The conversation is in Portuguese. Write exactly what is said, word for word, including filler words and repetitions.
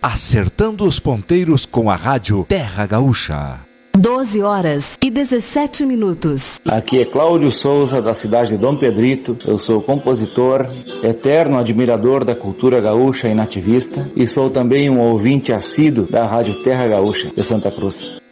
acertando os ponteiros com a rádio Terra Gaúcha. doze horas e dezessete minutos. Aqui é Cláudio Souza, da cidade de Dom Pedrito. Eu sou compositor, eterno admirador da cultura gaúcha e nativista, e sou também um ouvinte assíduo da rádio Terra Gaúcha de Santa Cruz.